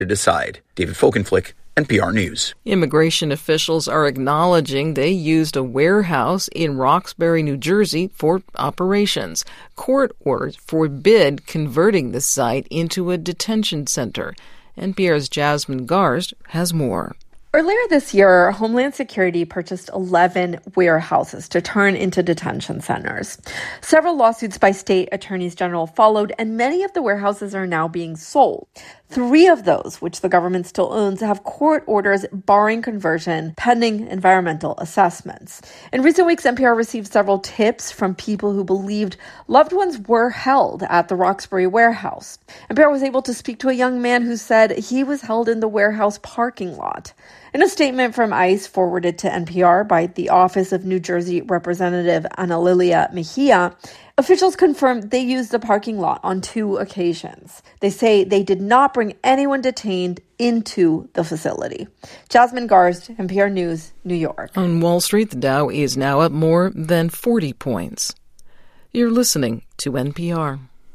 to decide. David Folkenflik, NPR News. Immigration officials are acknowledging they used a warehouse in Roxbury, New Jersey for operations. Court orders forbid converting the site into a detention center. NPR's Jasmine Garsd has more. Earlier this year, Homeland Security purchased 11 warehouses to turn into detention centers. Several lawsuits by state attorneys general followed, and many of the warehouses are now being sold. 3 of those, which the government still owns, have court orders barring conversion pending environmental assessments. In recent weeks, NPR received several tips from people who believed loved ones were held at the Roxbury warehouse. NPR was able to speak to a young man who said he was held in the warehouse parking lot. In a statement from ICE forwarded to NPR by the Office of New Jersey Representative Ana Lilia Mejia, officials confirmed they used the parking lot on 2 occasions. They say they did not bring anyone detained into the facility. Jasmine Garsd, NPR News, New York. On Wall Street, the Dow is now up more than 40 points. You're listening to NPR.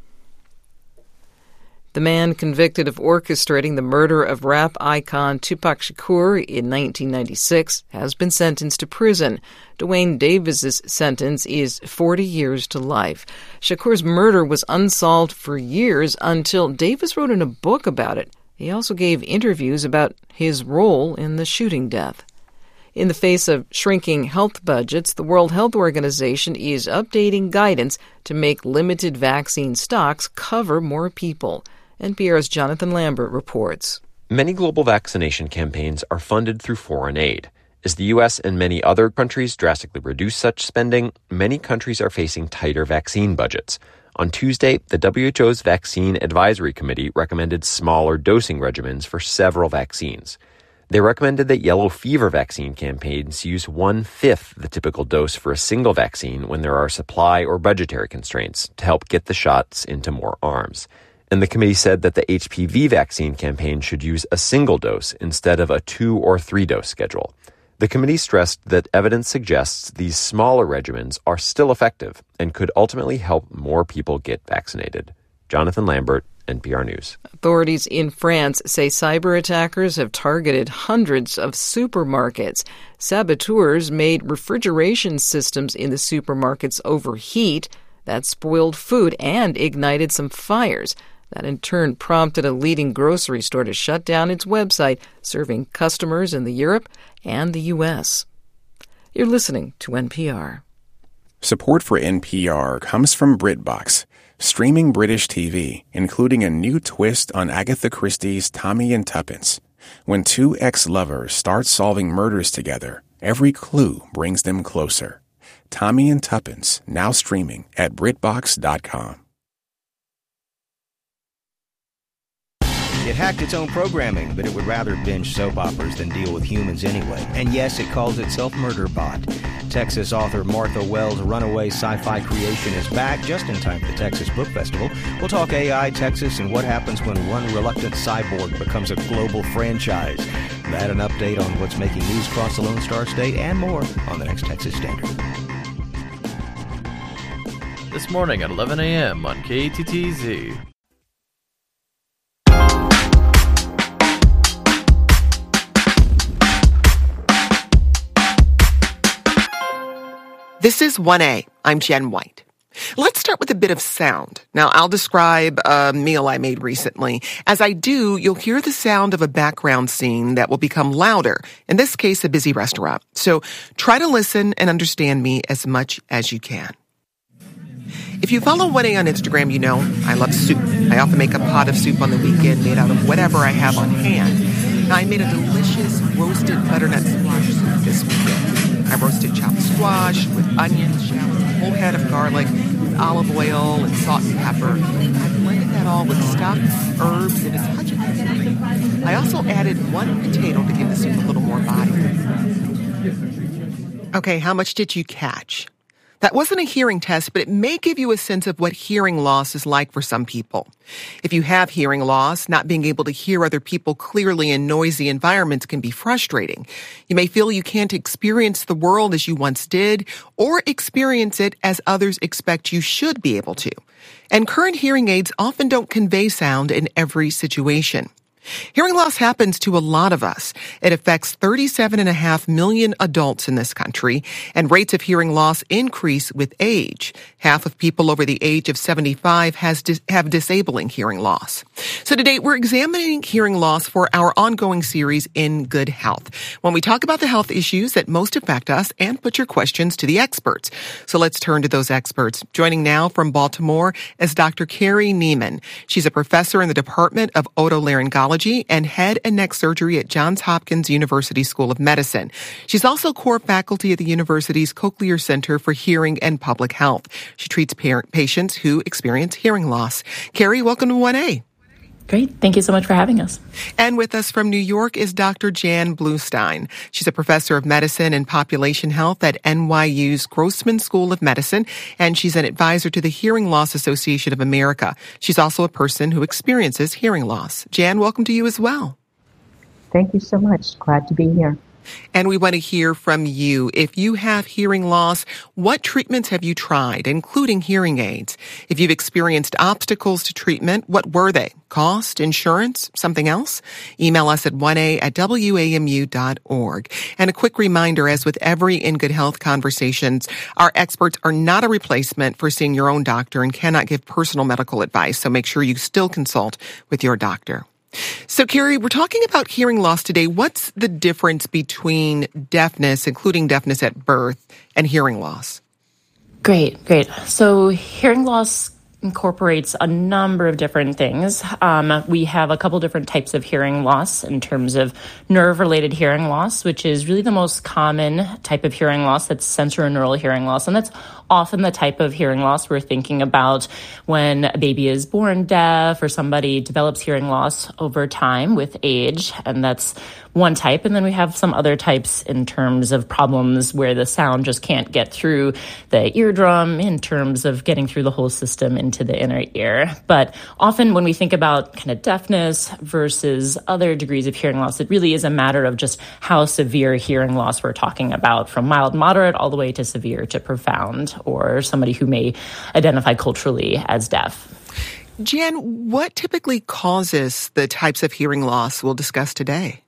The man convicted of orchestrating the murder of rap icon Tupac Shakur in 1996 has been sentenced to prison. Dwayne Davis's sentence is 40 years to life. Shakur's murder was unsolved for years until Davis wrote in a book about it. He also gave interviews about his role in the shooting death. In the face of shrinking health budgets, the World Health Organization is updating guidance to make limited vaccine stocks cover more people. NPR's Jonathan Lambert reports. Many global vaccination campaigns are funded through foreign aid. As the U.S. and many other countries drastically reduce such spending, many countries are facing tighter vaccine budgets. On Tuesday, the WHO's Vaccine Advisory Committee recommended smaller dosing regimens for several vaccines. They recommended that yellow fever vaccine campaigns use 1/5 the typical dose for a single vaccine when there are supply or budgetary constraints to help get the shots into more arms. And the committee said that the HPV vaccine campaign should use a single dose instead of a 2 or 3 dose schedule. The committee stressed that evidence suggests these smaller regimens are still effective and could ultimately help more people get vaccinated. Jonathan Lambert, NPR News. Authorities in France say cyber attackers have targeted hundreds of supermarkets. Saboteurs made refrigeration systems in the supermarkets overheat. That spoiled food and ignited some fires. That in turn prompted a leading grocery store to shut down its website, serving customers in the Europe and the U.S. You're listening to NPR. Support for NPR comes from BritBox, streaming British TV, including a new twist on Agatha Christie's Tommy and Tuppence. When 2 ex-lovers start solving murders together, every clue brings them closer. Tommy and Tuppence, now streaming at BritBox.com. It hacked its own programming, but it would rather binge soap operas than deal with humans anyway. And yes, it calls itself Murderbot. Texas author Martha Wells' runaway sci-fi creation is back just in time for the Texas Book Festival. We'll talk AI, Texas, and what happens when one reluctant cyborg becomes a global franchise. That an update on what's making news across the Lone Star State and more on the next Texas Standard. This morning at 11 a.m. on KTTZ. This is 1A. I'm Jen White. Let's start with a bit of sound. Now, I'll describe a meal I made recently. As I do, you'll hear the sound of a background scene that will become louder, in this case, a busy restaurant. So try to listen and understand me as much as you can. If you follow 1A on Instagram, you know I love soup. I often make a pot of soup on the weekend made out of whatever I have on hand. Now, I made a delicious roasted butternut squash soup this weekend. I roasted chopped squash with onions, shallots, a whole head of garlic, with olive oil and salt and pepper. I blended that all with stock, herbs, and a touch of cumin. I also added 1 potato to give the soup a little more body. Okay, how much did you catch? That wasn't a hearing test, but it may give you a sense of what hearing loss is like for some people. If you have hearing loss, not being able to hear other people clearly in noisy environments can be frustrating. You may feel you can't experience the world as you once did, or experience it as others expect you should be able to. And current hearing aids often don't convey sound in every situation. Hearing loss happens to a lot of us. It affects 37.5 million adults in this country, and rates of hearing loss increase with age. Half of people over the age of 75 have disabling hearing loss. So today, we're examining hearing loss for our ongoing series, In Good Health, when we talk about the health issues that most affect us and put your questions to the experts. So let's turn to those experts. Joining now from Baltimore is Dr. Carrie Niemann. She's a professor in the Department of Otolaryngology and head and neck surgery at Johns Hopkins University School of Medicine. She's also core faculty at the university's Cochlear Center for Hearing and Public Health. She treats patients who experience hearing loss. Carrie, welcome to 1A. Great. Thank you so much for having us. And with us from New York is Dr. Jan Bluestein. She's a professor of medicine and population health at NYU's Grossman School of Medicine, and she's an advisor to the Hearing Loss Association of America. She's also a person who experiences hearing loss. Jan, welcome to you as well. Thank you so much. Glad to be here. And we want to hear from you. If you have hearing loss, what treatments have you tried, including hearing aids? If you've experienced obstacles to treatment, what were they? Cost, insurance, something else? Email us at 1a@wamu.org. And a quick reminder, as with every In Good Health conversations, our experts are not a replacement for seeing your own doctor and cannot give personal medical advice, so make sure you still consult with your doctor. So, Carrie, we're talking about hearing loss today. What's the difference between deafness, including deafness at birth, and hearing loss? Great. So hearing loss incorporates a number of different things. We have a couple different types of hearing loss in terms of nerve-related hearing loss, which is really the most common type of hearing loss. That's sensorineural hearing loss, and that's often the type of hearing loss we're thinking about when a baby is born deaf or somebody develops hearing loss over time with age, and that's one type. And then we have some other types in terms of problems where the sound just can't get through the eardrum in terms of getting through the whole system into the inner ear. But often when we think about kind of deafness versus other degrees of hearing loss, it really is a matter of just how severe hearing loss we're talking about, from mild, moderate, all the way to severe to profound, or somebody who may identify culturally as deaf. Jan, what typically causes the types of hearing loss we'll discuss today?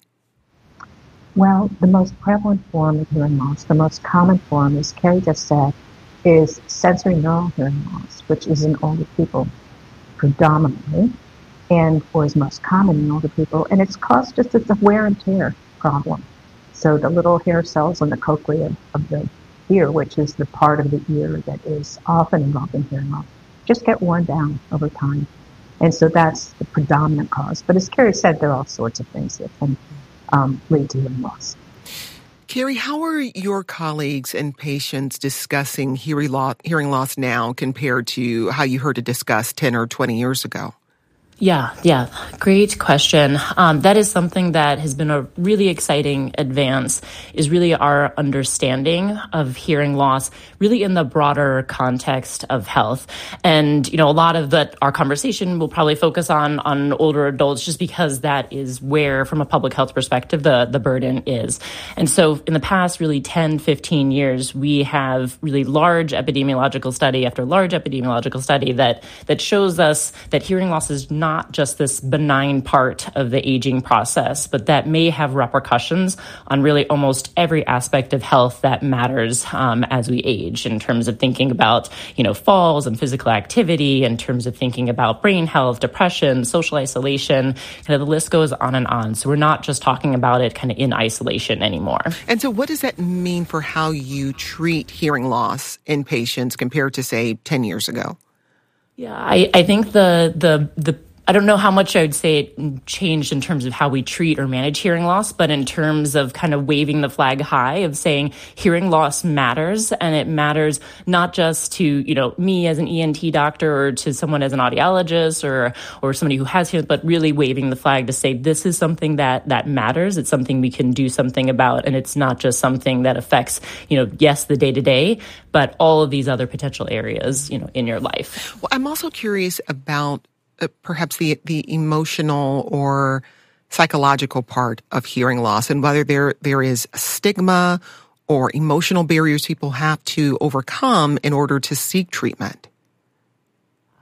Well, the most prevalent form of hearing loss, the most common form, as Carrie just said, is sensorineural hearing loss, which is in older people predominantly, or is most common in older people, and it's caused just as a wear and tear problem. So the little hair cells on the cochlea of the ear, which is the part of the ear that is often involved in hearing loss, just get worn down over time. And so that's the predominant cause. But as Carrie said, there are all sorts of things that can lead to hearing loss. Carrie, how are your colleagues and patients discussing hearing loss now compared to how you heard it discussed 10 or 20 years ago? Yeah. Great question. That is something that has been a really exciting advance, is really our understanding of hearing loss, really in the broader context of health. And, a lot of our conversation will probably focus on older adults, just because that is where, from a public health perspective, the burden is. And so in the past, really 10, 15 years, we have really large epidemiological study after large epidemiological study that shows us that hearing loss is not just this benign part of the aging process, but that may have repercussions on really almost every aspect of health that matters as we age, in terms of thinking about, falls and physical activity, in terms of thinking about brain health, depression, social isolation, the list goes on and on. So we're not just talking about it kind of in isolation anymore. And so what does that mean for how you treat hearing loss in patients compared to, say, 10 years ago? Yeah, I think I don't know how much I would say it changed in terms of how we treat or manage hearing loss, but in terms of kind of waving the flag high of saying hearing loss matters, and it matters not just to, me as an ENT doctor or to someone as an audiologist or somebody who has hearing, but really waving the flag to say this is something that matters. It's something we can do something about, and it's not just something that affects, yes, the day-to-day, but all of these other potential areas, in your life. Well, I'm also curious about perhaps the emotional or psychological part of hearing loss, and whether there is a stigma or emotional barriers people have to overcome in order to seek treatment.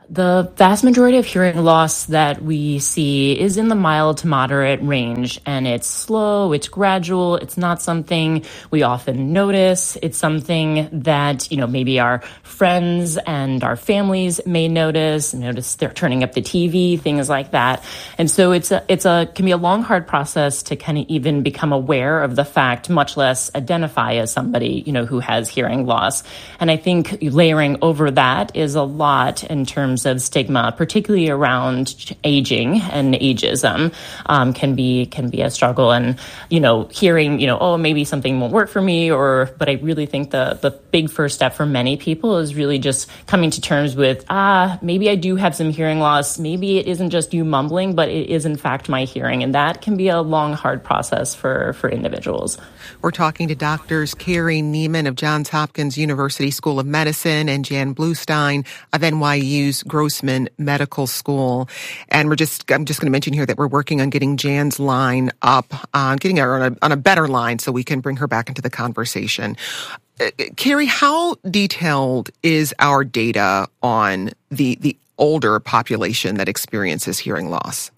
The vast majority of hearing loss that we see is in the mild to moderate range, and it's slow, it's gradual, it's not something we often notice. It's something that, maybe our friends and our families may notice they're turning up the TV, things like that. And so it can be a long, hard process to kind of even become aware of the fact, much less identify as somebody, who has hearing loss. And I think layering over that is a lot in terms of stigma, particularly around aging and ageism, can be a struggle. And, hearing, maybe something won't work for me, but I really think the big first step for many people is really just coming to terms with, maybe I do have some hearing loss. Maybe it isn't just you mumbling, but it is in fact my hearing. And that can be a long, hard process for individuals. We're talking to doctors Carrie Neiman of Johns Hopkins University School of Medicine and Jan Bluestein of NYU's Grossman Medical School. And I'm just going to mention here that we're working on getting Jan's line up, getting her on a better line so we can bring her back into the conversation. Carrie, how detailed is our data on the older population that experiences hearing loss?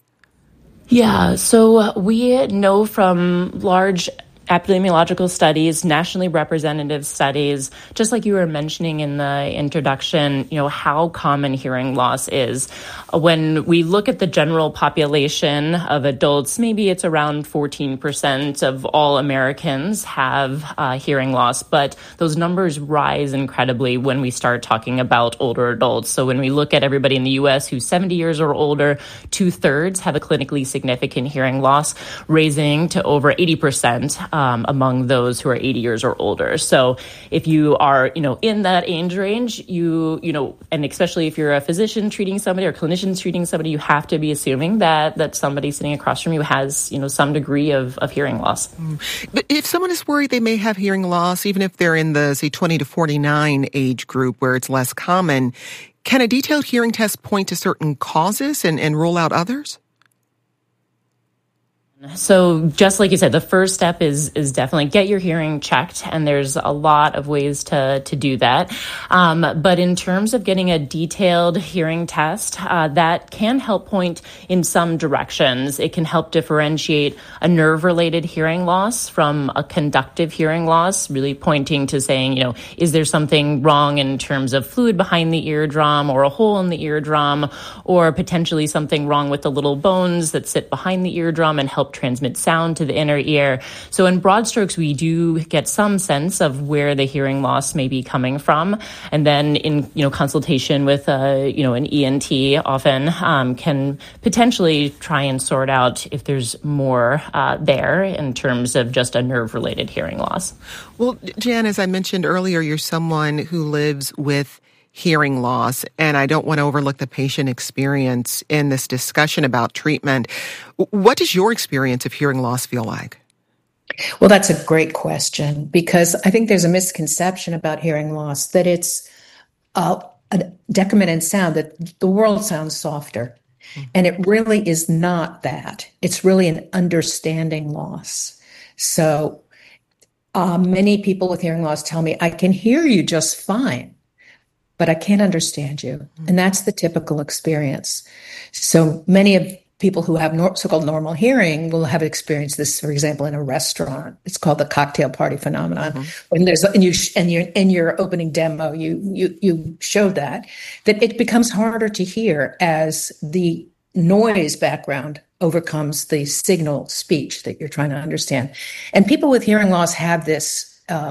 Yeah, so we know from large epidemiological studies, nationally representative studies, just like you were mentioning in the introduction, how common hearing loss is. When we look at the general population of adults, maybe it's around 14% of all Americans have hearing loss, but those numbers rise incredibly when we start talking about older adults. So when we look at everybody in the U.S. who's 70 years or older, 2/3 have a clinically significant hearing loss, raising to over 80% among those who are 80 years or older. So if you are, in that age range, and especially if you're a physician treating somebody or clinicians treating somebody, you have to be assuming that somebody sitting across from you has, some degree of hearing loss. But if someone is worried they may have hearing loss, even if they're in the, say, 20 to 49 age group where it's less common, can a detailed hearing test point to certain causes and rule out others? So just like you said, the first step is definitely get your hearing checked, and there's a lot of ways to do that. But in terms of getting a detailed hearing test, that can help point in some directions. It can help differentiate a nerve-related hearing loss from a conductive hearing loss, really pointing to saying, is there something wrong in terms of fluid behind the eardrum or a hole in the eardrum, or potentially something wrong with the little bones that sit behind the eardrum and help transmit sound to the inner ear. So in broad strokes, we do get some sense of where the hearing loss may be coming from. And then in, consultation with, an ENT often can potentially try and sort out if there's more there in terms of just a nerve-related hearing loss. Well, Jan, as I mentioned earlier, you're someone who lives with hearing loss, and I don't want to overlook the patient experience in this discussion about treatment. What does your experience of hearing loss feel like? Well, that's a great question, because I think there's a misconception about hearing loss that it's a decrement in sound, that the world sounds softer. And it really is not that. It's really an understanding loss. So many people with hearing loss tell me, I can hear you just fine, but I can't understand you. And that's the typical experience. So many of people who have so-called normal hearing will have experienced this, for example, in a restaurant. It's called the cocktail party phenomenon. When there's in your opening demo, you showed that it becomes harder to hear as the noise background overcomes the signal speech that you're trying to understand. And people with hearing loss have this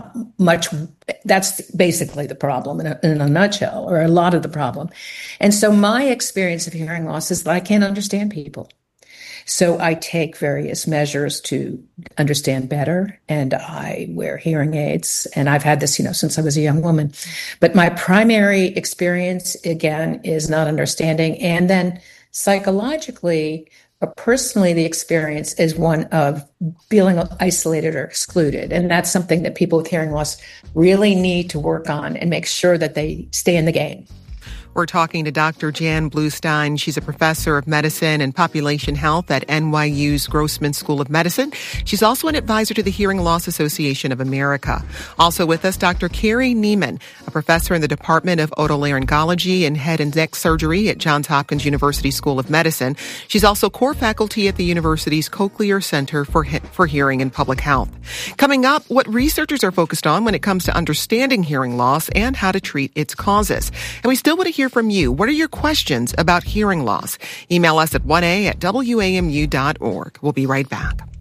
that's basically the problem in a nutshell, or a lot of the problem. And so my experience of hearing loss is that I can't understand people. So I take various measures to understand better, and I wear hearing aids. And I've had this, since I was a young woman. But my primary experience, again, is not understanding. And then psychologically, but personally, the experience is one of feeling isolated or excluded. And that's something that people with hearing loss really need to work on and make sure that they stay in the game. We're talking to Dr. Jan Bluestein. She's a professor of medicine and population health at NYU's Grossman School of Medicine. She's also an advisor to the Hearing Loss Association of America. Also with us, Dr. Carrie Niemann, a professor in the Department of Otolaryngology and Head and Neck Surgery at Johns Hopkins University School of Medicine. She's also core faculty at the university's Cochlear Center for Hearing and Public Health. Coming up, what researchers are focused on when it comes to understanding hearing loss and how to treat its causes. And we still want to hear from you. What are your questions about hearing loss? Email us at 1a@wamu.org. We'll be right back.